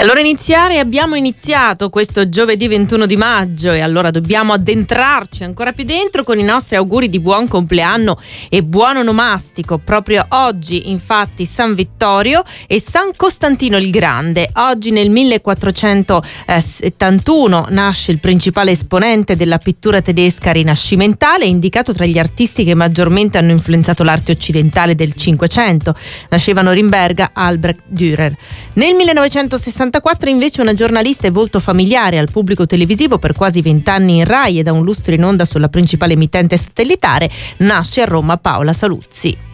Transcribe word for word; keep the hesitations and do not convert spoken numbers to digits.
allora iniziare, abbiamo iniziato questo giovedì ventuno di maggio e allora dobbiamo addentrarci ancora più dentro con i nostri auguri di buon compleanno e buon onomastico. Proprio oggi infatti San Vittorio e San Costantino il Grande. Oggi nel millequattrocentosettantuno nasce il principale esponente della pittura tedesca rinascimentale, indicato tra gli artisti che maggiormente hanno influenzato l'arte occidentale del Cinquecento. Nasceva a Norimberga Albrecht Dürer. Nel millenovecentosessantaquattro invece una giornalista e volto familiare al pubblico televisivo per quasi vent'anni in Rai e da un lustro in onda sulla principale emittente satellitare, nasce a Roma Paola Saluzzi.